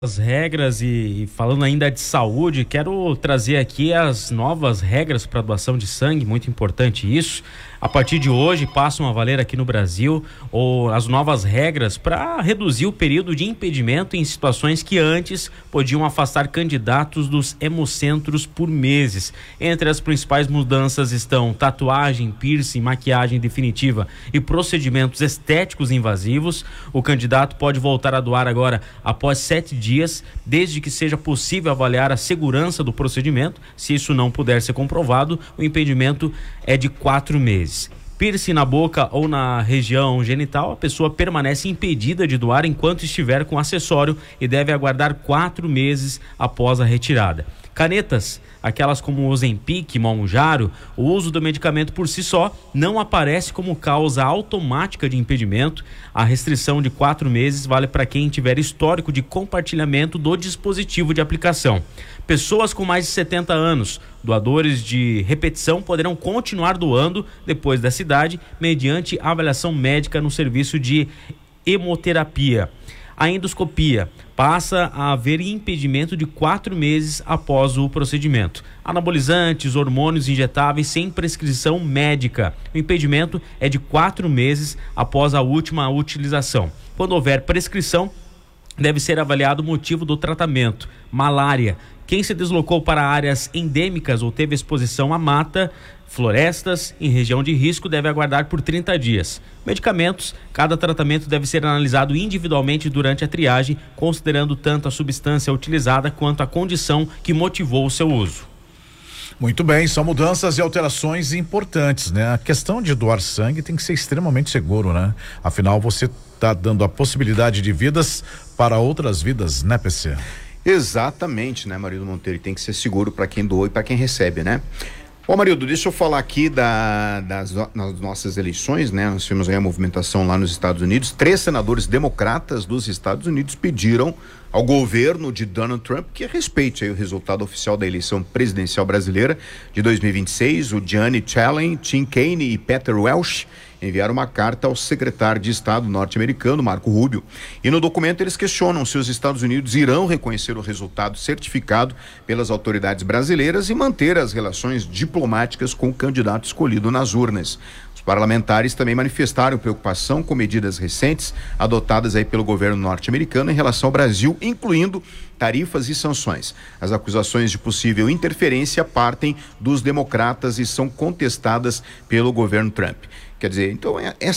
As regras e falando ainda de saúde, quero trazer aqui as novas regras para doação de sangue, muito importante isso. A partir de hoje passam a valer aqui no Brasil as novas regras para reduzir o período de impedimento em situações que antes podiam afastar candidatos dos hemocentros por meses. Entre as principais mudanças estão tatuagem, piercing, maquiagem definitiva e procedimentos estéticos invasivos. O candidato pode voltar a doar agora após 7 dias, desde que seja possível avaliar a segurança do procedimento. Se isso não puder ser comprovado, o impedimento é de 4 meses. Piercing na boca ou na região genital, a pessoa permanece impedida de doar enquanto estiver com acessório e deve aguardar 4 meses após a retirada. Canetas, aquelas como o Ozempic, Mounjaro, o uso do medicamento por si só não aparece como causa automática de impedimento. A restrição de 4 meses vale para quem tiver histórico de compartilhamento do dispositivo de aplicação. Pessoas com mais de 70 anos, doadores de repetição, poderão continuar doando depois dessa idade, mediante avaliação médica no serviço de hemoterapia. A endoscopia passa a haver impedimento de 4 meses após o procedimento. Anabolizantes, hormônios injetáveis sem prescrição médica. O impedimento é de 4 meses após a última utilização. Quando houver prescrição, deve ser avaliado o motivo do tratamento. Malária. Quem se deslocou para áreas endêmicas ou teve exposição à mata, florestas, em região de risco, deve aguardar por 30 dias. Medicamentos, cada tratamento deve ser analisado individualmente durante a triagem, considerando tanto a substância utilizada quanto a condição que motivou o seu uso. Muito bem, são mudanças e alterações importantes, né? A questão de doar sangue tem que ser extremamente seguro, né? Afinal, você está dando a possibilidade de vidas para outras vidas, né, PC? Exatamente, né, Marildo Monteiro? Tem que ser seguro para quem doa e para quem recebe, né? Ô, Marildo, deixa eu falar aqui das nossas eleições, né? Nós tivemos aí a movimentação lá nos Estados Unidos. 3 senadores democratas dos Estados Unidos pediram ao governo de Donald Trump que respeite aí o resultado oficial da eleição presidencial brasileira de 2026. O Gianni Chalen, Tim Kaine e Peter Welch enviaram uma carta ao secretário de Estado norte-americano, Marco Rubio. E no documento eles questionam se os Estados Unidos irão reconhecer o resultado certificado pelas autoridades brasileiras e manter as relações diplomáticas com o candidato escolhido nas urnas. Os parlamentares também manifestaram preocupação com medidas recentes adotadas aí pelo governo norte-americano em relação ao Brasil, incluindo tarifas e sanções. As acusações de possível interferência partem dos democratas e são contestadas pelo governo Trump. Quer dizer, então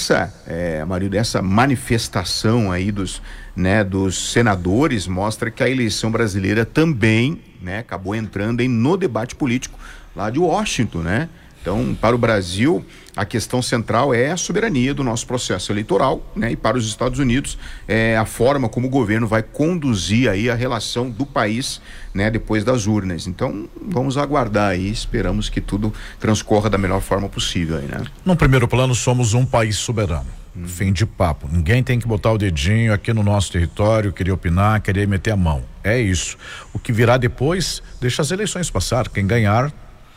Marildo, essa manifestação aí dos senadores mostra que a eleição brasileira também, né, acabou entrando no debate político lá de Washington, né? Então, para o Brasil, a questão central é a soberania do nosso processo eleitoral, né? E para os Estados Unidos, a forma como o governo vai conduzir aí a relação do país, né, depois das urnas. Então, vamos aguardar aí, esperamos que tudo transcorra da melhor forma possível aí, né? No primeiro plano, somos um país soberano. Fim de papo. Ninguém tem que botar o dedinho aqui no nosso território, querer opinar, querer meter a mão. É isso. O que virá depois, deixa as eleições passar. Quem ganhar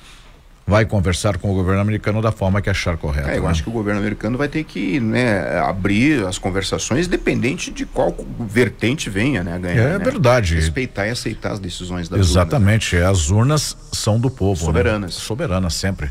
vai conversar com o governo americano da forma que achar correta. Eu acho que o governo americano vai ter que, né, abrir as conversações, independente de qual vertente venha, né, a ganhar. É, né? Verdade. Respeitar e aceitar as decisões das Exatamente, urnas, né? As urnas são do povo. Soberanas. Né? Soberanas sempre.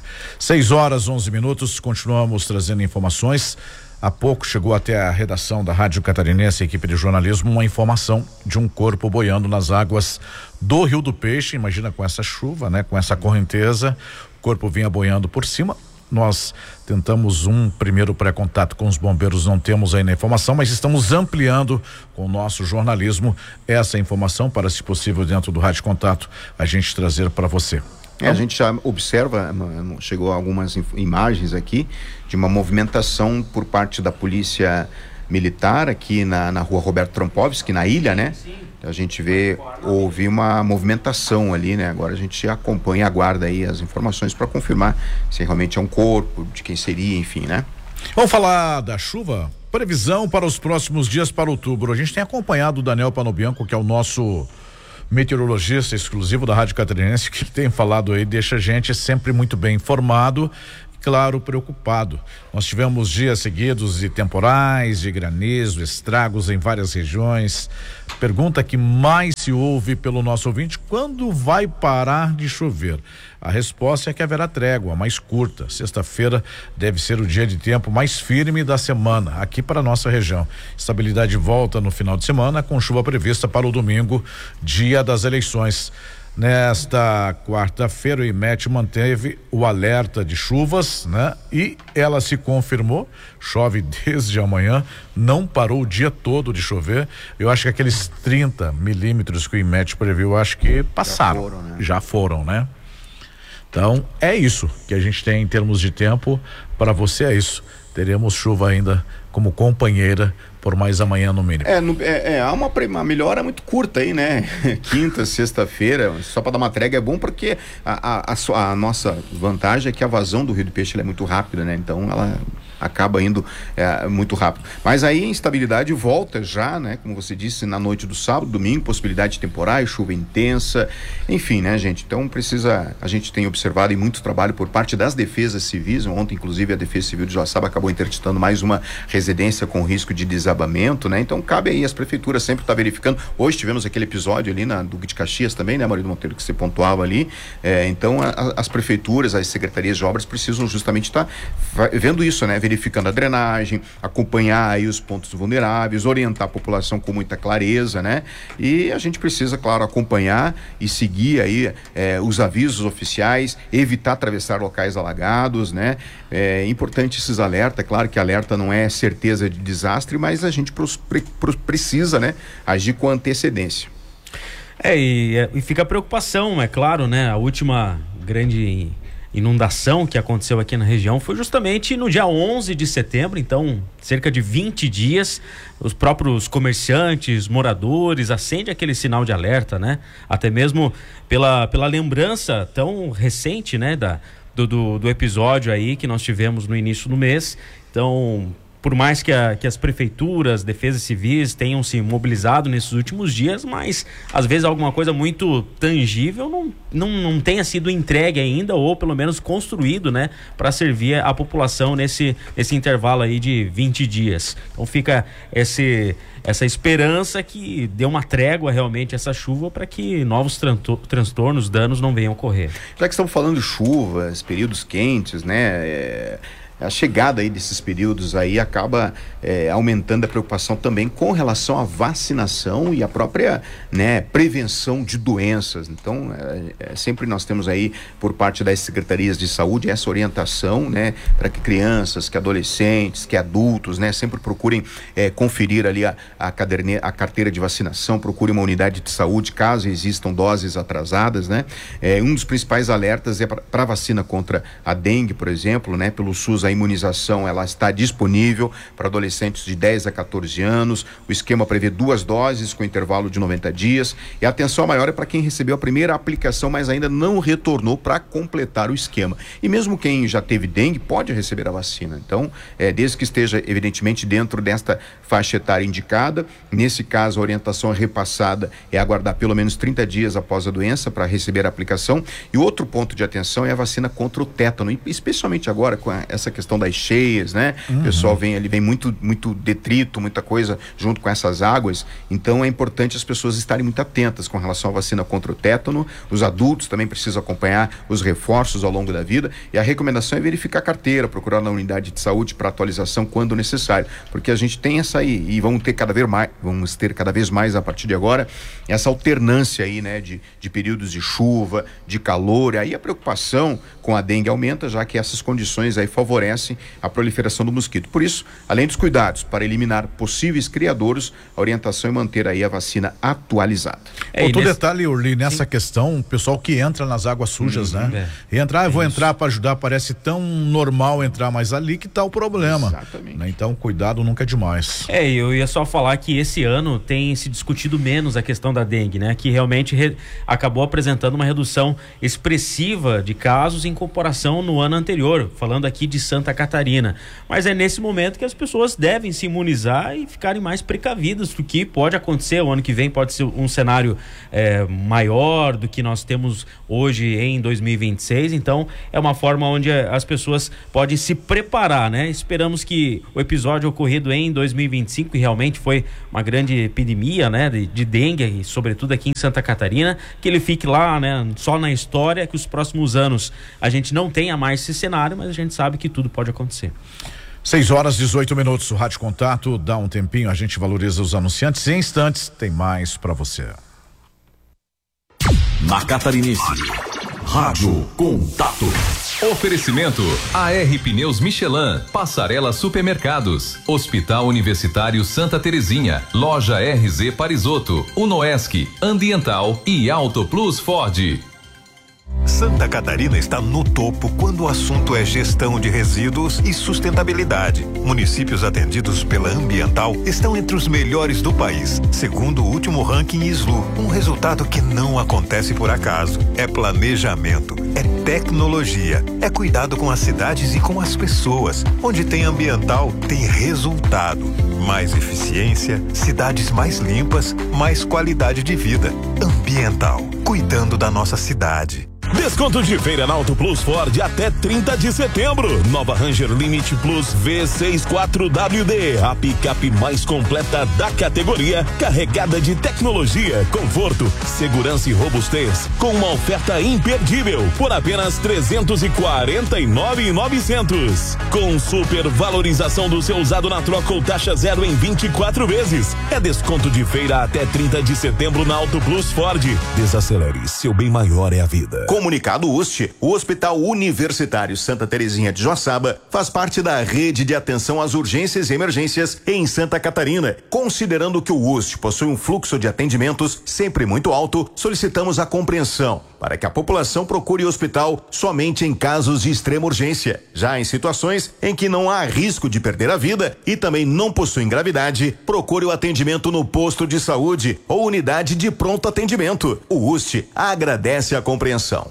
6h11, continuamos trazendo informações. Há pouco chegou até a redação da Rádio Catarinense, a equipe de jornalismo, uma informação de um corpo boiando nas águas do Rio do Peixe. Imagina com essa chuva, né? Com essa correnteza, o corpo vinha boiando por cima. Nós tentamos um primeiro pré-contato com os bombeiros, não temos ainda a informação, mas estamos ampliando com o nosso jornalismo essa informação para, se possível, dentro do Rádio Contato, a gente trazer para você. A gente já observa, chegou algumas imagens aqui de uma movimentação por parte da polícia militar aqui na rua Roberto Trompovski, na ilha, né? Sim. A gente vê, houve uma movimentação ali, né? Agora a gente acompanha e aguarda aí as informações para confirmar se realmente é um corpo, de quem seria, enfim, né? Vamos falar da chuva? Previsão para os próximos dias para outubro. A gente tem acompanhado o Daniel Panobianco, que é o nosso meteorologista exclusivo da Rádio Catarinense, que tem falado aí, deixa a gente sempre muito bem informado claro, preocupado. Nós tivemos dias seguidos de temporais, de granizo, estragos em várias regiões. Pergunta que mais se ouve pelo nosso ouvinte: quando vai parar de chover? A resposta é que haverá trégua mais curta. Sexta-feira deve ser o dia de tempo mais firme da semana aqui para a nossa região. Estabilidade volta no final de semana, com chuva prevista para o domingo, dia das eleições. Nesta quarta-feira, o IMET manteve o alerta de chuvas, né? E ela se confirmou, chove desde amanhã, não parou o dia todo de chover. Eu acho que aqueles 30 milímetros que o IMET previu, acho que passaram. Já foram, né? Então, é isso que a gente tem em termos de tempo. Para você é isso. Teremos chuva ainda como companheira por mais amanhã no mínimo. Há uma melhora muito curta aí, né? Quinta, sexta-feira, só para dar uma trégua é bom, porque a nossa vantagem é que a vazão do Rio do Peixe é muito rápida, né? Então ela acaba indo muito rápido. Mas aí a instabilidade volta já, né? Como você disse, na noite do sábado, domingo, possibilidade de temporais, chuva intensa, enfim, né, gente? Então a gente tem observado e muito trabalho por parte das defesas civis. Ontem, inclusive, a Defesa Civil de Joaçaba acabou interditando mais uma residência com risco de desabamento, né? Então cabe aí as prefeituras sempre estar verificando. Hoje tivemos aquele episódio ali na Duque de Caxias também, né, Marido Monteiro, que você pontuava ali. Então as prefeituras, as secretarias de obras precisam justamente estar vendo isso, né? Verificando a drenagem, acompanhar aí os pontos vulneráveis, orientar a população com muita clareza, né? E a gente precisa, claro, acompanhar e seguir aí os avisos oficiais, evitar atravessar locais alagados, né? É importante esses alertas. É claro que alerta não é certeza de desastre, mas a gente precisa, né, agir com antecedência. E fica a preocupação, é claro, né? A última grande inundação que aconteceu aqui na região foi justamente no dia 11 de setembro, então cerca de 20 dias. Os próprios comerciantes, moradores, acendem aquele sinal de alerta, né? Até mesmo pela lembrança tão recente, né, do episódio aí que nós tivemos no início do mês. Então, por mais que as prefeituras, defesas civis tenham se mobilizado nesses últimos dias, mas às vezes alguma coisa muito tangível não tenha sido entregue ainda, ou pelo menos construído, né, para servir a população nesse intervalo aí de 20 dias. Então fica essa esperança que dê uma trégua realmente essa chuva, para que novos transtornos, danos não venham ocorrer. Já que estamos falando de chuvas, períodos quentes, né? A chegada aí desses períodos aí acaba aumentando a preocupação também com relação à vacinação e a própria, né, prevenção de doenças. Então, sempre nós temos aí, por parte das secretarias de saúde, essa orientação, né, para que crianças, que adolescentes, que adultos, né, sempre procurem conferir ali a carteira de vacinação, procurem uma unidade de saúde caso existam doses atrasadas, né? Um dos principais alertas é para a vacina contra a dengue, por exemplo, né, pelo SUS. A imunização, ela está disponível para adolescentes de 10 a 14 anos. O esquema prevê 2 doses com intervalo de 90 dias. E a atenção maior é para quem recebeu a primeira aplicação, mas ainda não retornou para completar o esquema. E mesmo quem já teve dengue pode receber a vacina. Então, desde que esteja, evidentemente, dentro desta faixa etária indicada. Nesse caso, a orientação repassada é aguardar pelo menos 30 dias após a doença para receber a aplicação. E outro ponto de atenção é a vacina contra o tétano, e especialmente agora com essa questão das cheias, né? O pessoal vem muito detrito, muita coisa junto com essas águas. Então é importante as pessoas estarem muito atentas com relação à vacina contra o tétano. Os adultos também precisam acompanhar os reforços ao longo da vida, e a recomendação é verificar a carteira, procurar na unidade de saúde para atualização quando necessário, porque a gente tem essa aí, e vamos ter cada vez mais a partir de agora essa alternância aí, né, de períodos de chuva, de calor. E aí a preocupação com a dengue aumenta, já que essas condições aí favorecem a proliferação do mosquito. Por isso, além dos cuidados para eliminar possíveis criadouros, a orientação é manter aí a vacina atualizada. Outro detalhe, Urli, nessa questão, o pessoal que entra nas águas sujas, né? Eu vou entrar para ajudar, parece tão normal entrar, mas ali que tá o problema. Exatamente. Né? Então, cuidado nunca é demais. Eu ia só falar que esse ano tem se discutido menos a questão da dengue, né? Que realmente acabou apresentando uma redução expressiva de casos em comparação no ano anterior. Falando aqui de Santa Santa Catarina. Mas é nesse momento que as pessoas devem se imunizar e ficarem mais precavidas do que pode acontecer. O ano que vem pode ser um cenário maior do que nós temos hoje em 2026. Então é uma forma onde as pessoas podem se preparar, né? Esperamos que o episódio ocorrido em 2025, que realmente foi uma grande epidemia, né, de dengue, sobretudo aqui em Santa Catarina, que ele fique lá, né, só na história, que os próximos anos a gente não tenha mais esse cenário, mas a gente sabe que tudo pode acontecer. 6h18, o Rádio Contato dá um tempinho, a gente valoriza os anunciantes. Em instantes tem mais para você. Na Catarinense, Rádio Contato. Oferecimento AR Pneus Michelin, Passarela Supermercados, Hospital Universitário Santa Terezinha, Loja RZ Parisotto, Unoesc, Ambiental e Auto Plus Ford. Santa Catarina está no topo quando o assunto é gestão de resíduos e sustentabilidade. Municípios atendidos pela Ambiental estão entre os melhores do país, segundo o último ranking SLU. Um resultado que não acontece por acaso. É planejamento, é tecnologia, é cuidado com as cidades e com as pessoas. Onde tem Ambiental, tem resultado. Mais eficiência, cidades mais limpas, mais qualidade de vida. Ambiental, cuidando da nossa cidade. Desconto de feira na Auto Plus Ford até 30 de setembro. Nova Ranger Limite Plus V64WD, a picape mais completa da categoria, carregada de tecnologia, conforto, segurança e robustez, com uma oferta imperdível por apenas R$349.900. Com super valorização do seu usado na troca ou taxa zero em 24 vezes. É desconto de feira até 30 de setembro na Auto Plus Ford. Desacelere, seu bem maior é a vida. Comunicado UST, o Hospital Universitário Santa Terezinha de Joaçaba faz parte da rede de atenção às urgências e emergências em Santa Catarina. Considerando que o UST possui um fluxo de atendimentos sempre muito alto, solicitamos a compreensão para que a população procure o hospital somente em casos de extrema urgência. Já em situações em que não há risco de perder a vida e também não possui gravidade, procure o atendimento no posto de saúde ou unidade de pronto atendimento. O UST agradece a compreensão.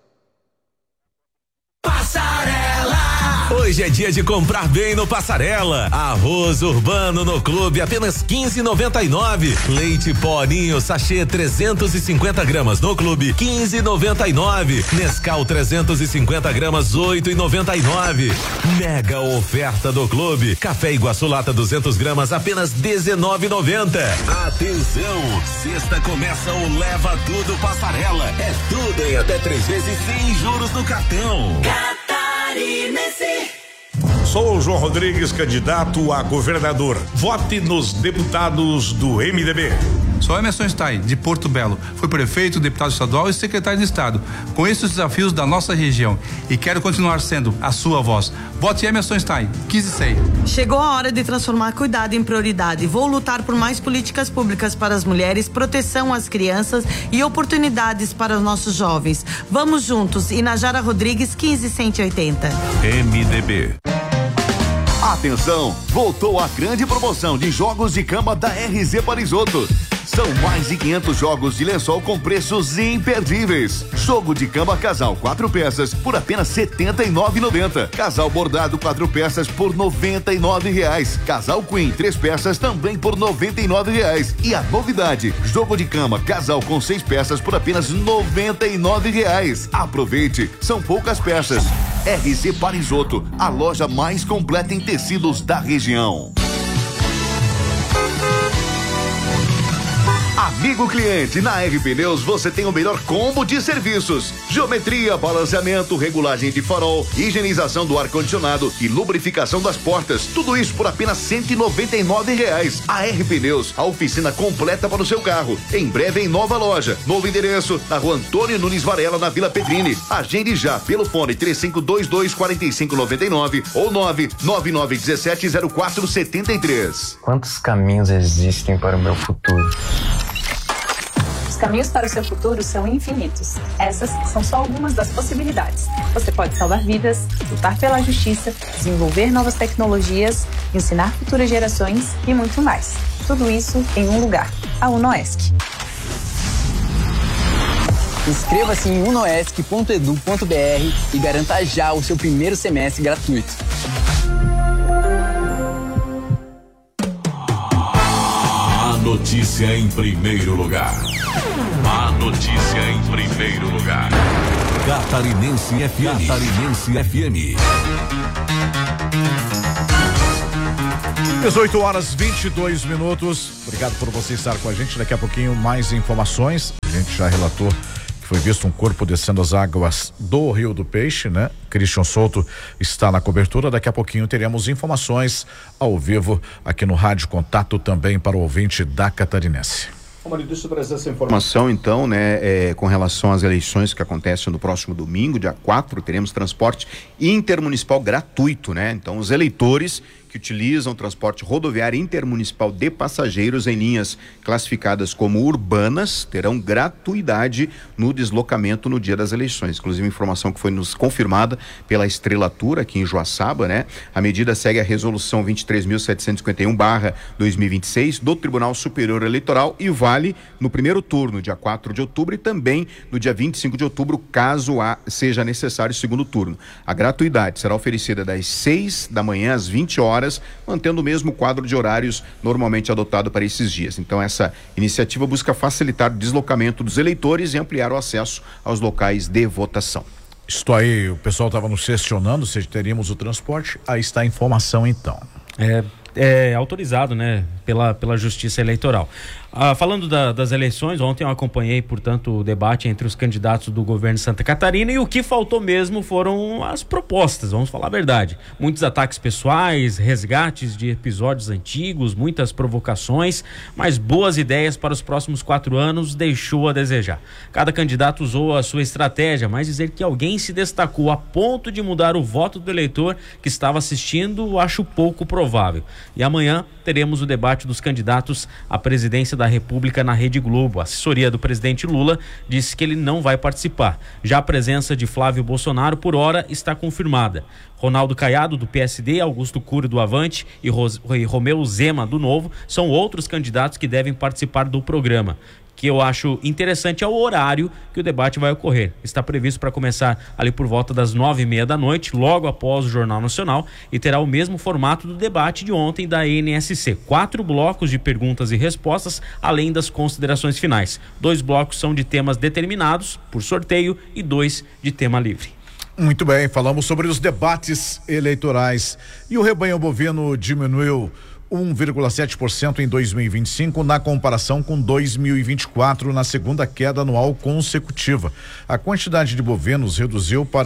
Hoje é dia de comprar bem no Passarela. Arroz urbano no clube, apenas R$15,99. Leite Porinho, sachê 350 gramas no clube, R$15,99. Nescau 350 gramas, R$8,99. Mega oferta do clube. Café Iguaçu Lata 200 gramas, apenas R$19,90. Atenção, sexta começa o Leva Tudo Passarela. É tudo em até 3 vezes sem juros no cartão. Sou o João Rodrigues, candidato a governador. Vote nos deputados do MDB. Sou Emerson Stein, de Porto Belo. Fui prefeito, deputado estadual e secretário de Estado. Conheço os desafios da nossa região e quero continuar sendo a sua voz. Vote Emerson Stein, 15-6. Chegou a hora de transformar cuidado em prioridade. Vou lutar por mais políticas públicas para as mulheres, proteção às crianças e oportunidades para os nossos jovens. Vamos juntos. Inajara Rodrigues, 15.180. MDB. Atenção, voltou a grande promoção de jogos de cama da RZ Parisotto. São mais de 500 jogos de lençol com preços imperdíveis. Jogo de cama casal 4 peças por apenas R$ 79,90. Casal bordado 4 peças por R$ 99,00. Casal queen 3 peças também por R$ 99,00. E a novidade, jogo de cama casal com 6 peças por apenas R$ 99,00. Aproveite, são poucas peças. RZ Parisotto, a loja mais completa em tecidos da região. Amigo cliente, na R Pneus você tem o melhor combo de serviços: geometria, balanceamento, regulagem de farol, higienização do ar-condicionado e lubrificação das portas. Tudo isso por apenas R$ 199,00. A R Pneus, a oficina completa para o seu carro. Em breve em nova loja, novo endereço, na Rua Antônio Nunes Varela, na Vila Pedrini. Agende já pelo fone 3522-4599 ou 99917-0473. Quantos caminhos existem para o meu futuro? Os caminhos para o seu futuro são infinitos. Essas são só algumas das possibilidades. Você pode salvar vidas, lutar pela justiça, desenvolver novas tecnologias, ensinar futuras gerações e muito mais. Tudo isso em um lugar, a Unoesc. Inscreva-se em unoesc.edu.br e garanta já o seu primeiro semestre gratuito. A notícia em primeiro lugar. A notícia em primeiro lugar. Catarinense FM. Catarinense FM. 18h22. Obrigado por você estar com a gente. Daqui a pouquinho mais informações. A gente já relatou que foi visto um corpo descendo as águas do Rio do Peixe, né? Christian Souto está na cobertura. Daqui a pouquinho teremos informações ao vivo aqui no Rádio Contato também para o ouvinte da Catarinense. Marido, deixa eu trazer essa informação então, né, com relação às eleições que acontecem no próximo domingo, dia 4, teremos transporte intermunicipal gratuito, né? Então, os eleitores que utilizam transporte rodoviário intermunicipal de passageiros em linhas classificadas como urbanas terão gratuidade no deslocamento no dia das eleições. Inclusive, informação que foi nos confirmada pela Estrelatura aqui em Joaçaba, né? A medida segue a resolução 23.751/2026 do Tribunal Superior Eleitoral e vale no primeiro turno, dia 4 de outubro, e também no dia 25 de outubro, caso seja necessário o segundo turno. A gratuidade será oferecida das 6 da manhã às 20 horas, mantendo o mesmo quadro de horários normalmente adotado para esses dias. Então, essa iniciativa busca facilitar o deslocamento dos eleitores e ampliar o acesso aos locais de votação. Estou aí, o pessoal estava nos questionando se teríamos o transporte. Aí está a informação, então. É autorizado, né, pela Justiça Eleitoral. Falando das eleições, ontem eu acompanhei, portanto, o debate entre os candidatos do governo de Santa Catarina, e o que faltou mesmo foram as propostas, vamos falar a verdade. Muitos ataques pessoais, resgates de episódios antigos, muitas provocações, mas boas ideias para os próximos 4 anos deixou a desejar. Cada candidato usou a sua estratégia, mas dizer que alguém se destacou a ponto de mudar o voto do eleitor que estava assistindo, acho pouco provável. E amanhã teremos o debate dos candidatos à presidência da República na Rede Globo. A assessoria do presidente Lula disse que ele não vai participar. Já a presença de Flávio Bolsonaro, por hora, está confirmada. Ronaldo Caiado, do PSD, Augusto Cury, do Avante, e Romeu Zema, do Novo, são outros candidatos que devem participar do programa. Que eu acho interessante é o horário que o debate vai ocorrer. Está previsto para começar ali por volta das 9h30 da noite, logo após o Jornal Nacional, e terá o mesmo formato do debate de ontem da NSC. 4 blocos de perguntas e respostas, além das considerações finais. 2 blocos são de temas determinados por sorteio e 2 de tema livre. Muito bem, falamos sobre os debates eleitorais. E o rebanho bovino diminuiu 1,7% em 2025 na comparação com 2024, na segunda queda anual consecutiva. A quantidade de bovinos reduziu para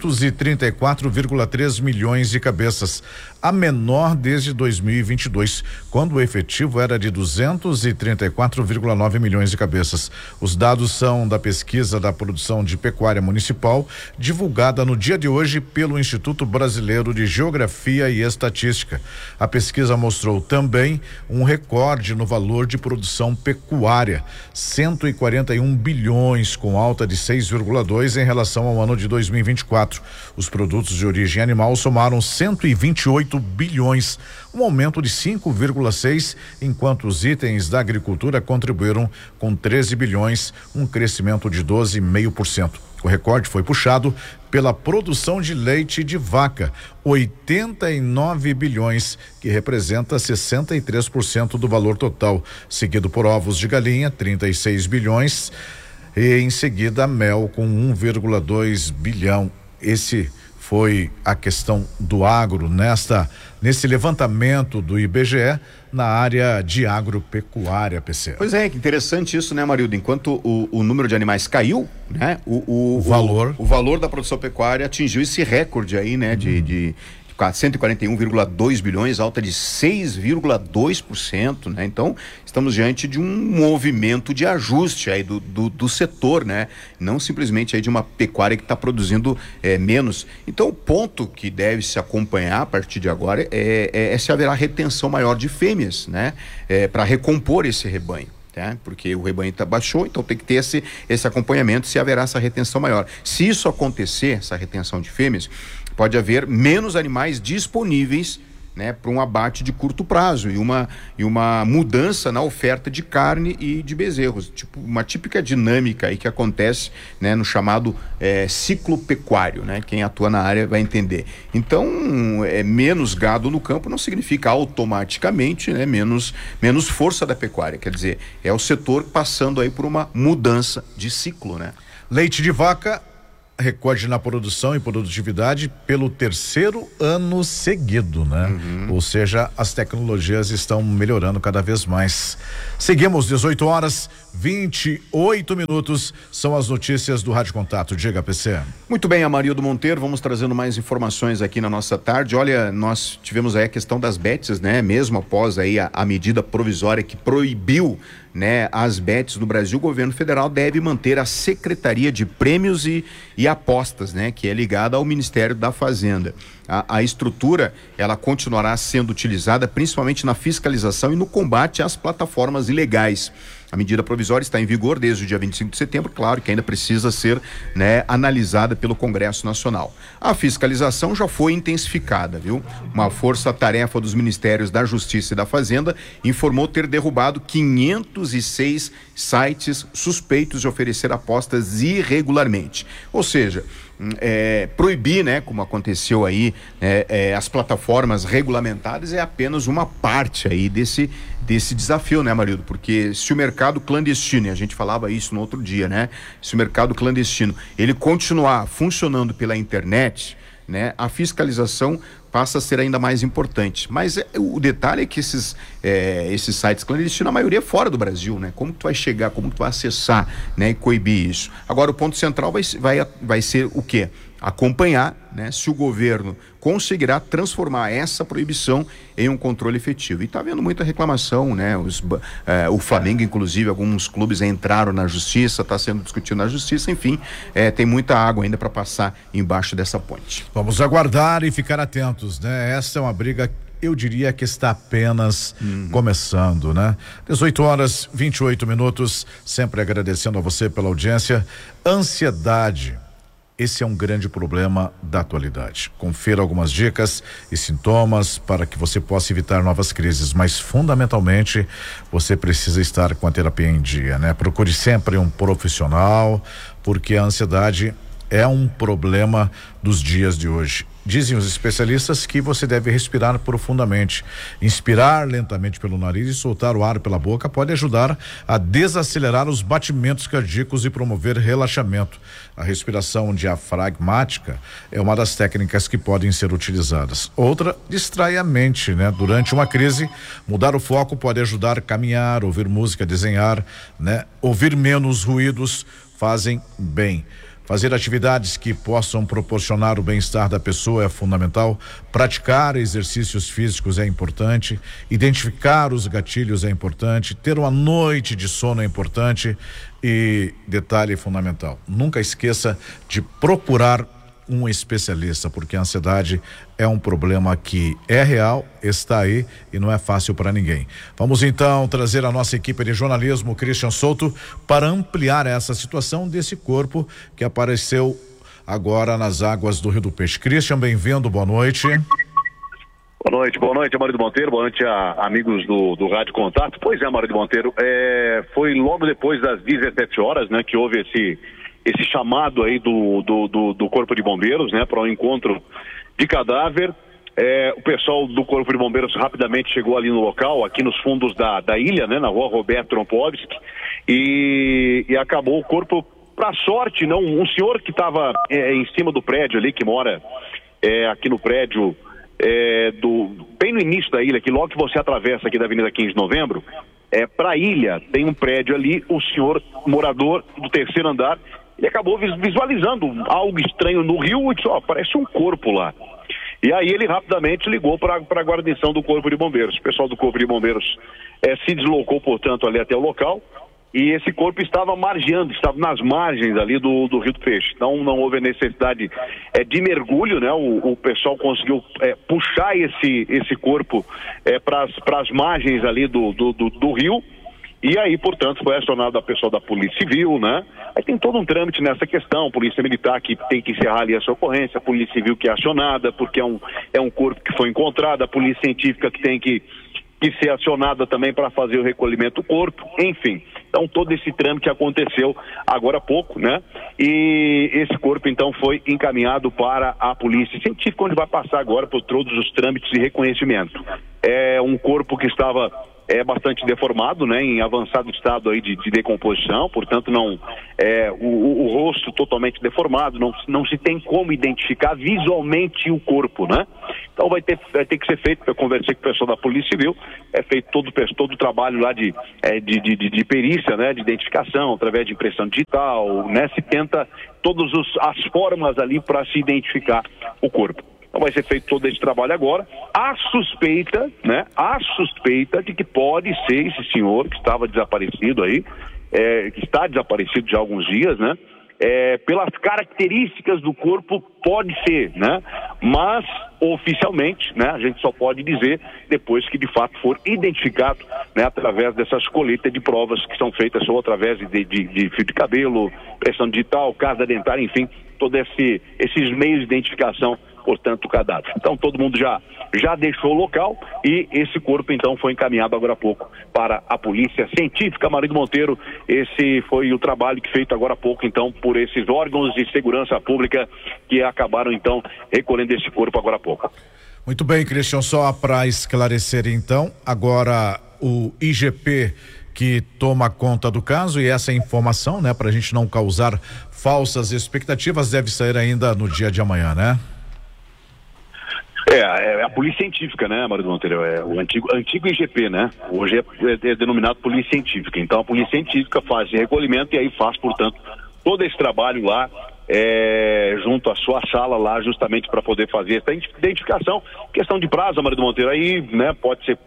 234,3 milhões de cabeças, a menor desde 2022, quando o efetivo era de 234,9 milhões de cabeças. Os dados são da pesquisa da produção de pecuária municipal, divulgada no dia de hoje pelo Instituto Brasileiro de Geografia e Estatística. A pesquisa mostrou também um recorde no valor de produção pecuária, 141 bilhões, com alta de 6,2 em relação ao ano de 2024. Os produtos de origem animal somaram 128 bilhões, um aumento de 5,6, enquanto os itens da agricultura contribuíram com 13 bilhões, um crescimento de 12,5%. O recorde foi puxado pela produção de leite de vaca, 89 bilhões, que representa 63% do valor total, seguido por ovos de galinha, 36 bilhões, e em seguida mel com 1,2 bilhão. Esse foi a questão do agro nesse levantamento do IBGE na área de agropecuária, PC. Pois é, que interessante isso, né, Marildo? Enquanto o número de animais caiu, né, o valor da produção pecuária atingiu esse recorde aí, né, de 141,2 bilhões, alta de 6,2%, né? Então, estamos diante de um movimento de ajuste aí do setor, né? Não simplesmente aí de uma pecuária que está produzindo menos. Então, o ponto que deve se acompanhar a partir de agora é se haverá retenção maior de fêmeas, né? Para recompor esse rebanho. Porque o rebanho baixou, então tem que ter esse acompanhamento, se haverá essa retenção maior. Se isso acontecer, essa retenção de fêmeas, pode haver menos animais disponíveis né, para um abate de curto prazo e uma mudança na oferta de carne e de bezerros, tipo uma típica dinâmica aí que acontece, né, no chamado ciclo pecuário, né? Quem atua na área vai entender. Então, menos gado no campo não significa automaticamente, né, menos força da pecuária, quer dizer, é o setor passando aí por uma mudança de ciclo, né? Leite de vaca recorde na produção e produtividade pelo 3º ano seguido, né? Ou seja, as tecnologias estão melhorando cada vez mais. Seguimos, 18h28, são as notícias do Rádio Contato. Diga, PC. Muito bem, Amarildo Monteiro, vamos trazendo mais informações aqui na nossa tarde. Olha, nós tivemos aí a questão das bets, né? Mesmo após aí a medida provisória que proibiu, né, as bets no Brasil, o governo federal deve manter a Secretaria de Prêmios e Apostas, né, que é ligada ao Ministério da Fazenda. A estrutura, ela continuará sendo utilizada principalmente na fiscalização e no combate às plataformas ilegais. A medida provisória está em vigor desde o dia 25 de setembro, claro que ainda precisa ser, né, analisada pelo Congresso Nacional. A fiscalização já foi intensificada, viu? Uma força-tarefa dos Ministérios da Justiça e da Fazenda informou ter derrubado 506 sites suspeitos de oferecer apostas irregularmente. Ou seja, proibir, né, como aconteceu aí, as plataformas regulamentadas é apenas uma parte aí desse desafio, né, Amarildo? Porque se o mercado clandestino, e a gente falava isso no outro dia, né? Se o mercado clandestino, ele continuar funcionando pela internet, né, a fiscalização passa a ser ainda mais importante. Mas o detalhe é que esses sites clandestinos, a maioria é fora do Brasil, né? Como que tu vai chegar, como que tu vai acessar, né, e coibir isso? Agora, o ponto central vai ser o quê? Acompanhar, né, se o governo conseguirá transformar essa proibição em um controle efetivo. E está havendo muita reclamação, né? O Flamengo, inclusive, alguns clubes entraram na justiça, está sendo discutido na justiça, enfim, tem muita água ainda para passar embaixo dessa ponte. Vamos aguardar e ficar atentos, né? Essa é uma briga, eu diria que está apenas começando, né? 18h28, sempre agradecendo a você pela audiência. Ansiedade. Esse é um grande problema da atualidade. Confira algumas dicas e sintomas para que você possa evitar novas crises, mas fundamentalmente você precisa estar com a terapia em dia, né? Procure sempre um profissional, porque a ansiedade é um problema dos dias de hoje. Dizem os especialistas que você deve respirar profundamente. Inspirar lentamente pelo nariz e soltar o ar pela boca pode ajudar a desacelerar os batimentos cardíacos e promover relaxamento. A respiração diafragmática é uma das técnicas que podem ser utilizadas. Outra, distrai a mente, né? Durante uma crise, mudar o foco pode ajudar a caminhar, ouvir música, desenhar, né? Ouvir menos ruídos fazem bem. Fazer atividades que possam proporcionar o bem-estar da pessoa é fundamental. Praticar exercícios físicos é importante. Identificar os gatilhos é importante. Ter uma noite de sono é importante. E detalhe fundamental: nunca esqueça de procurar um especialista, porque a ansiedade é um problema que é real, está aí e não é fácil para ninguém. Vamos então trazer a nossa equipe de jornalismo, Christian Souto, para ampliar essa situação desse corpo que apareceu agora nas águas do Rio do Peixe. Christian, bem-vindo, boa noite. Boa noite, Amarildo Monteiro, boa noite a amigos do Rádio Contato. Pois é, Amarildo Monteiro, foi logo depois das 17 horas, né, que houve esse chamado aí do Corpo de Bombeiros, né, para um encontro de cadáver. O pessoal do Corpo de Bombeiros rapidamente chegou ali no local, aqui nos fundos da ilha, né, na rua Roberto Trompovski, e acabou o corpo, para sorte, não, um senhor que estava em cima do prédio ali, que mora aqui no prédio, bem no início da ilha, que logo que você atravessa aqui da Avenida 15 de Novembro, para a ilha, tem um prédio ali, o senhor morador do 3º andar, ele acabou visualizando algo estranho no rio e disse, parece um corpo lá. E aí ele rapidamente ligou para a guarnição do Corpo de Bombeiros. O pessoal do Corpo de Bombeiros se deslocou, portanto, ali até o local, e esse corpo estava margeando, estava nas margens ali do Rio do Peixe. Então não houve a necessidade de mergulho, né? O pessoal conseguiu puxar esse corpo para as margens ali do rio, E aí, portanto, foi acionado a pessoa da Polícia Civil, né? Aí tem todo um trâmite nessa questão, Polícia Militar que tem que encerrar ali essa ocorrência, a Polícia Civil que é acionada, porque é um corpo que foi encontrado, a Polícia Científica que tem que ser acionada também para fazer o recolhimento do corpo, enfim. Então todo esse trâmite aconteceu agora há pouco, né? E esse corpo então foi encaminhado para a Polícia Científica, onde vai passar agora por todos os trâmites de reconhecimento. É um corpo que estava bastante deformado, né, em avançado estado aí de decomposição, portanto não o rosto totalmente deformado, não se tem como identificar visualmente o corpo, né? Então vai ter que ser feito, eu conversei com o pessoal da Polícia Civil, é feito todo o trabalho lá de perícia, né, de identificação, através de impressão digital, né, se tenta todas as formas ali para se identificar o corpo. Então vai ser feito todo esse trabalho agora. A suspeita de que pode ser esse senhor que estava desaparecido aí, que está desaparecido já há alguns dias, né? Pelas características do corpo pode ser, né? Mas oficialmente, né? A gente só pode dizer depois que de fato for identificado, né? Através dessas coletas de provas que são feitas ou através de fio de cabelo, impressão digital, casa dentária, enfim, todos esses meios de identificação, portanto, o cadáver. Então todo mundo já deixou o local e esse corpo então foi encaminhado agora há pouco para a Polícia Científica. Marido Monteiro, esse foi o trabalho que feito agora há pouco então por esses órgãos de segurança pública que acabaram então recolhendo esse corpo agora há pouco. Muito bem, Christian, só para esclarecer então, agora o IGP que toma conta do caso e essa informação, né, para a gente não causar falsas expectativas, deve sair ainda no dia de amanhã, né? É a Polícia Científica, né, Marido Monteiro? É o antigo IGP, né? Hoje é denominado Polícia Científica. Então a Polícia Científica faz esse recolhimento e aí faz, portanto, todo esse trabalho lá, junto à sua sala lá, justamente para poder fazer essa identificação. Questão de prazo, Marido Monteiro, aí, né, pode ser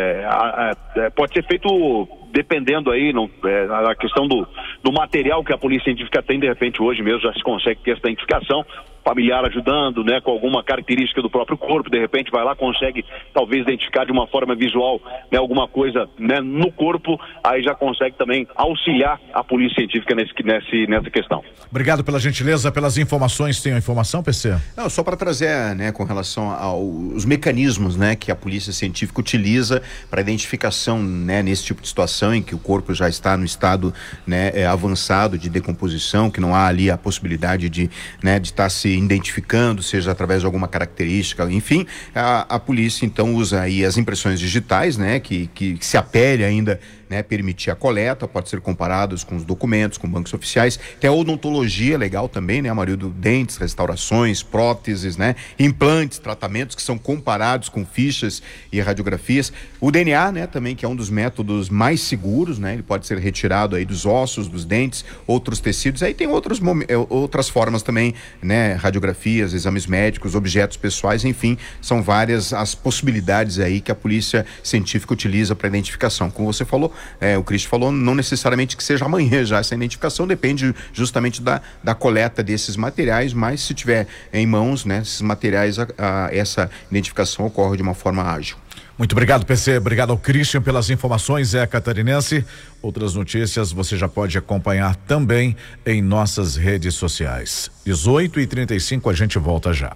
feito dependendo aí, a questão do material que a Polícia Científica tem, de repente hoje mesmo já se consegue ter essa identificação, familiar ajudando, né, com alguma característica do próprio corpo, de repente vai lá, consegue talvez identificar de uma forma visual, né, alguma coisa, né, no corpo, aí já consegue também auxiliar a Polícia Científica nessa questão. Obrigado pela gentileza, pelas informações. Tem a informação, PC? Não, só para trazer, né, com relação aos mecanismos, né, que a Polícia Científica utiliza para identificação, né, nesse tipo de situação em que o corpo já está no estado, né, avançado de decomposição, que não há ali a possibilidade de estar se identificando, seja através de alguma característica, enfim, a polícia então usa aí as impressões digitais, né, que se apele ainda, né, permitir a coleta, pode ser comparados com os documentos, com bancos oficiais. Tem a odontologia legal também, né, Amarildo, dentes, restaurações, próteses, né, implantes, tratamentos que são comparados com fichas e radiografias. O DNA, né, também, que é um dos métodos mais seguros, né, ele pode ser retirado aí dos ossos, dos dentes, outros tecidos. Aí tem outras formas também, né, radiografias, exames médicos, objetos pessoais, enfim, são várias as possibilidades aí que a Polícia Científica utiliza para identificação. Como você falou, o Cristian falou, não necessariamente que seja amanhã já essa identificação, depende justamente da coleta desses materiais, mas se tiver em mãos, né, esses materiais, essa identificação ocorre de uma forma ágil. Muito obrigado, PC. Obrigado ao Christian pelas informações. Catarinense. Outras notícias você já pode acompanhar também em nossas redes sociais. 18h35, a gente volta já.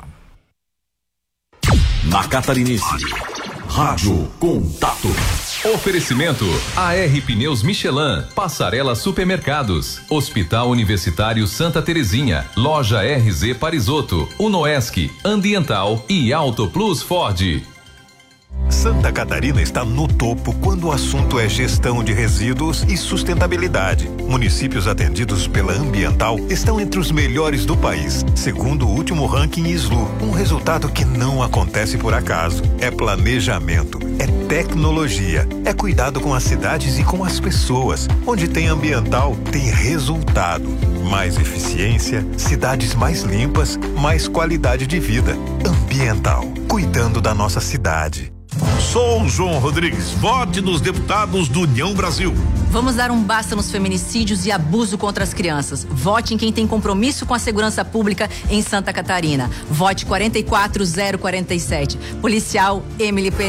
Na Catarinense, Rádio Contato. Oferecimento AR Pneus Michelin, Passarela Supermercados, Hospital Universitário Santa Terezinha, Loja RZ Parisotto, Unoesc, Ambiental e Auto Plus Ford. Santa Catarina está no topo quando o assunto é gestão de resíduos e sustentabilidade. Municípios atendidos pela Ambiental estão entre os melhores do país, segundo o último ranking SLU. Um resultado que não acontece por acaso. É planejamento, é tecnologia, é cuidado com as cidades e com as pessoas. Onde tem Ambiental, tem resultado. Mais eficiência, cidades mais limpas, mais qualidade de vida. Ambiental, cuidando da nossa cidade. Sou João Rodrigues, vote nos deputados do União Brasil. Vamos dar um basta nos feminicídios e abuso contra as crianças. Vote em quem tem compromisso com a segurança pública em Santa Catarina. Vote 44047. Policial Emily Pereira.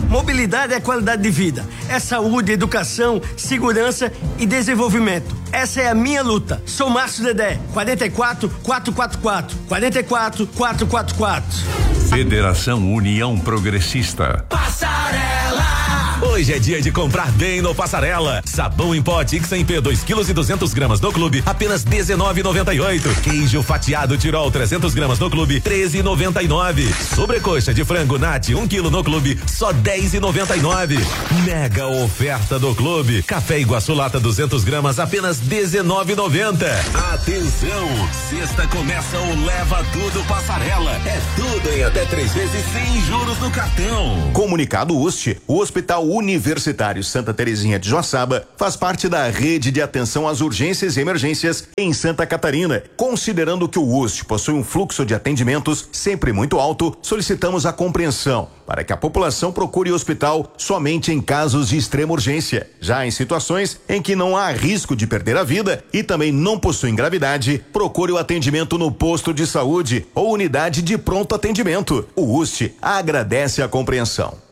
Mobilidade é qualidade de vida. É saúde, educação, segurança e desenvolvimento. Essa é a minha luta. Sou Márcio Dedé, 44444. 44444. Federação União Progressista. Hoje é dia de comprar bem no Passarela. Sabão em pó Tixa em P 2 kg e 200 gramas no clube, apenas R$19,98. Queijo fatiado Tirol 300 gramas no clube, R$13,99. Sobrecoxa de frango Nati 1 kg no clube, só R$10,99. Mega oferta do clube. Café Iguaçu lata 200 gramas, apenas R$19,90. Atenção, sexta começa o Leva Tudo Passarela. É tudo em até 3 vezes sem juros no cartão. Comunicado UST, o Hospital Universitário Santa Terezinha de Joaçaba faz parte da rede de atenção às urgências e emergências em Santa Catarina. Considerando que o UST possui um fluxo de atendimentos sempre muito alto, solicitamos a compreensão para que a população procure o hospital somente em casos de extrema urgência. Já em situações em que não há risco de perder a vida e também não possui gravidade, procure o atendimento no posto de saúde ou unidade de pronto atendimento. O UST agradece a compreensão.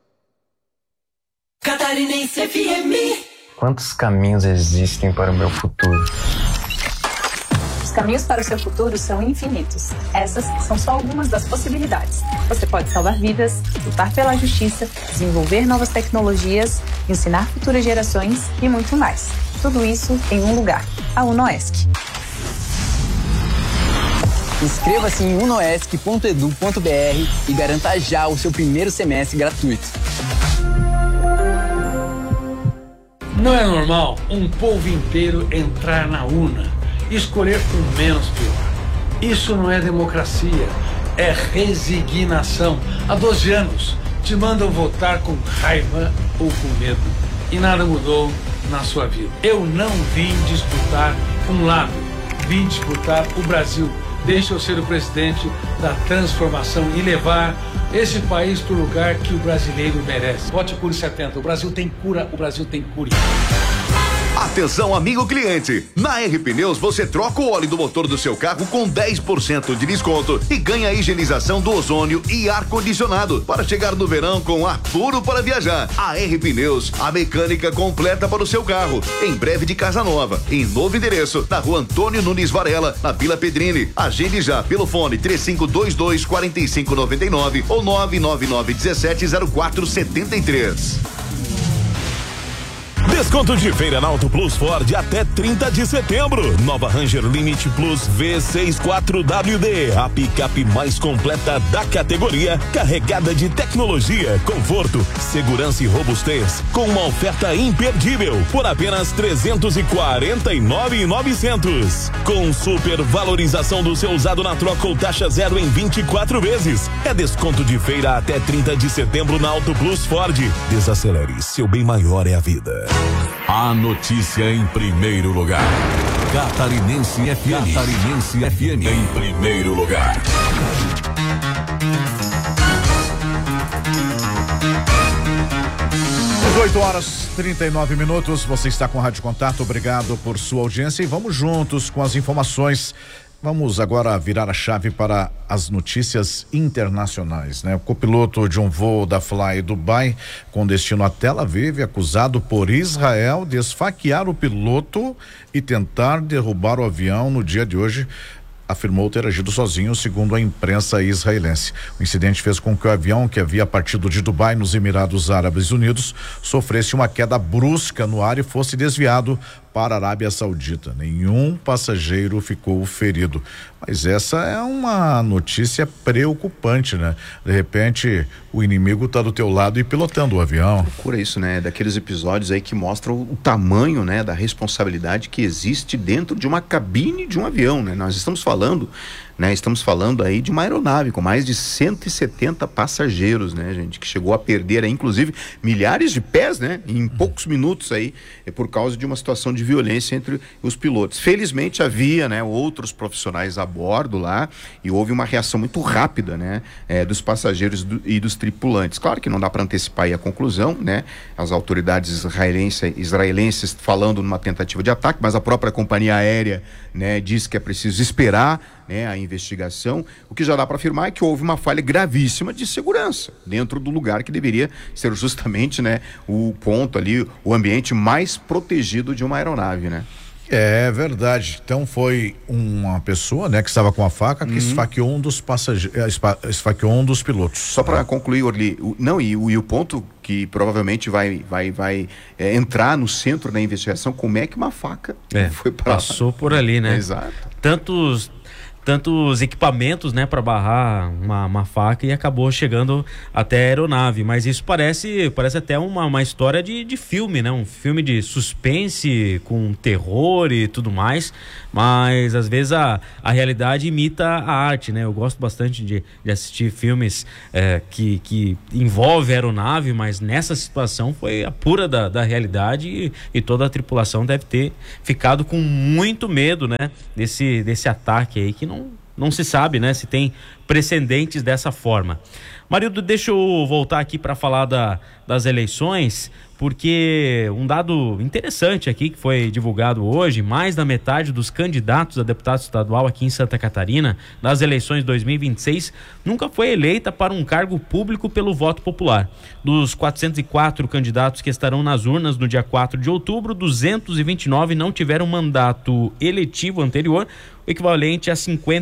Catarinense FM. Quantos caminhos existem para o meu futuro? Os caminhos para o seu futuro são infinitos. Essas são só algumas das possibilidades. Você pode salvar vidas, lutar pela justiça, desenvolver novas tecnologias, ensinar futuras gerações e muito mais. Tudo isso em um lugar, a UNOESC. Inscreva-se em unoesc.edu.br e garanta já o seu primeiro semestre gratuito. Não é normal um povo inteiro entrar na urna e escolher o menos pior. Isso não é democracia, é resignação. Há 12 anos te mandam votar com raiva ou com medo e nada mudou na sua vida. Eu não vim disputar um lado, vim disputar o Brasil. Deixa eu ser o presidente da transformação e levar esse país para o lugar que o brasileiro merece. Vote Cure 70. O Brasil tem cura, o Brasil tem cure. Atenção, amigo cliente! Na R Pneus você troca o óleo do motor do seu carro com 10% de desconto e ganha a higienização do ozônio e ar-condicionado para chegar no verão com ar puro para viajar. A R Pneus, a mecânica completa para o seu carro. Em breve de Casa Nova, em novo endereço, na rua Antônio Nunes Varela, na Vila Pedrini. Agende já pelo fone 3522-4599 ou 999170473. Desconto de feira na Auto Plus Ford até 30 de setembro. Nova Ranger Limite Plus V64WD, a picape mais completa da categoria, carregada de tecnologia, conforto, segurança e robustez, com uma oferta imperdível por apenas R$349.900. Com super valorização do seu usado na troca ou taxa zero em 24 vezes. É desconto de feira até 30 de setembro na Auto Plus Ford. Desacelere, seu bem maior é a vida. A notícia em primeiro lugar. Catarinense FM. Catarinense FM em primeiro lugar. Às 8h39, você está com a Rádio Contato, obrigado por sua audiência e vamos juntos com as informações. Vamos agora virar a chave para as notícias internacionais, né? O copiloto de um voo da Fly Dubai com destino a Tel Aviv, acusado por Israel de esfaquear o piloto e tentar derrubar o avião no dia de hoje, afirmou ter agido sozinho, segundo a imprensa israelense. O incidente fez com que o avião, que havia partido de Dubai, nos Emirados Árabes Unidos, sofresse uma queda brusca no ar e fosse desviado para a Arábia Saudita. Nenhum passageiro ficou ferido. Mas essa é uma notícia preocupante, né? De repente, o inimigo está do teu lado e pilotando o avião. Loucura isso, né? Daqueles episódios aí que mostram o tamanho, né, da responsabilidade que existe dentro de uma cabine de um avião, né? Nós estamos falando aí de uma aeronave com mais de 170 passageiros, né, gente, que chegou a perder aí, inclusive, milhares de pés, né, em poucos minutos aí, por causa de uma situação de violência entre os pilotos. Felizmente havia, né, outros profissionais a bordo lá e houve uma reação muito rápida, né, dos passageiros e dos tripulantes. Claro que não dá para antecipar aí a conclusão, né, as autoridades israelenses falando numa tentativa de ataque, mas a própria companhia aérea né, diz que é preciso esperar, né, a investigação. O que já dá para afirmar é que houve uma falha gravíssima de segurança dentro do lugar que deveria ser justamente, né, o ponto ali, o ambiente mais protegido de uma aeronave, né? É verdade. Então foi uma pessoa, né, que estava com a faca que esfaqueou um dos passageiros, esfaqueou um dos pilotos. Só para concluir, Orly, e o ponto que provavelmente vai entrar no centro da investigação, como é que uma faca foi para passou por ali, né? Exato. Tantos equipamentos, né, para barrar uma faca e acabou chegando até a aeronave, mas isso parece até uma história de filme, né, um filme de suspense com terror e tudo mais, mas às vezes a realidade imita a arte, né? Eu gosto bastante de assistir filmes que envolve a aeronave, mas nessa situação foi a pura da realidade e toda a tripulação deve ter ficado com muito medo, né, desse ataque aí que não se sabe, né, se tem precedentes dessa forma. Marildo, deixa eu voltar aqui para falar das eleições, porque um dado interessante aqui que foi divulgado hoje, mais da metade dos candidatos a deputado estadual aqui em Santa Catarina, das eleições 2026, nunca foi eleita para um cargo público pelo voto popular. Dos 404 candidatos que estarão nas urnas no dia 4 de outubro, 229 não tiveram mandato eletivo anterior, o equivalente a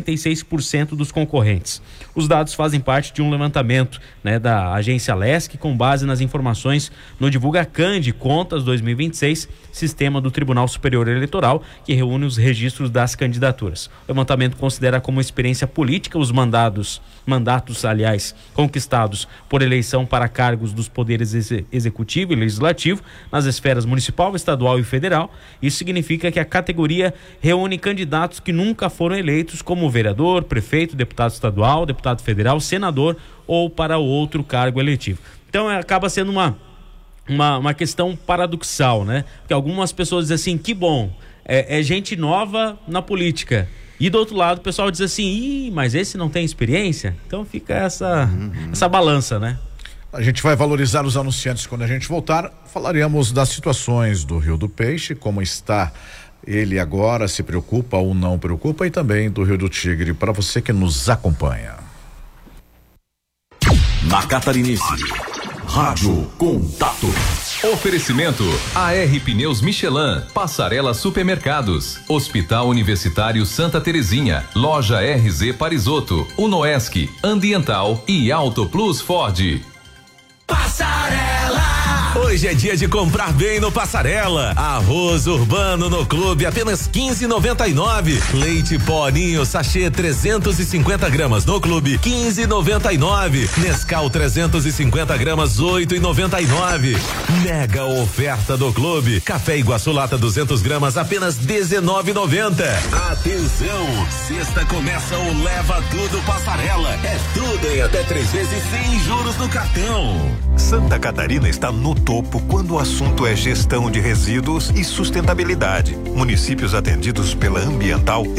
56% dos concorrentes. Os dados fazem parte de um levantamento, né, da agência LESC, com base nas informações no Divulga Cande Contas 2026, sistema do Tribunal Superior Eleitoral, que reúne os registros das candidaturas. O levantamento considera como experiência política os mandatos, aliás, conquistados por eleição para cargos dos poderes executivo e legislativo, nas esferas municipal, estadual e federal. Isso significa que a categoria reúne candidatos que nunca foram eleitos como vereador, prefeito, deputado estadual, deputado federal, senador ou para outro cargo eletivo. Então acaba sendo uma questão paradoxal, né? Porque algumas pessoas dizem assim, que bom, é gente nova na política. E do outro lado o pessoal diz assim, mas esse não tem experiência? Então fica essa balança, né? A gente vai valorizar os anunciantes quando a gente voltar. Falaremos das situações do Rio do Peixe, como está ele agora, se preocupa ou não preocupa, e também do Rio do Tigre, para você que nos acompanha. Na Catarinense, Rádio Contato. Oferecimento AR Pneus Michelin, Passarela Supermercados, Hospital Universitário Santa Terezinha, Loja RZ Parisotto, Unoesc, Ambiental e Auto Plus Ford. Passarela! Hoje é dia de comprar bem no Passarela. Arroz urbano no clube, apenas 15,99. Leite Poninho sachê 350 gramas no clube, 15,99. Nescau 350 gramas, 8,99. Mega oferta do clube. Café Iguaçu lata 200 gramas, apenas 19,90. Atenção, sexta começa o Leva Tudo Passarela. É tudo em até 3 vezes sem juros no cartão. Santa Catarina está no topo quando o assunto é gestão de resíduos e sustentabilidade. Municípios atendidos pela Ambiental